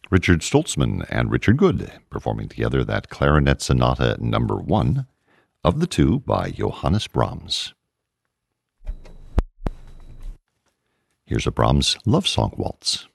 Richard Stoltzman and Richard Good performing together that Clarinet Sonata No. 1 of the two by Johannes Brahms. Here's a Brahms love song waltz.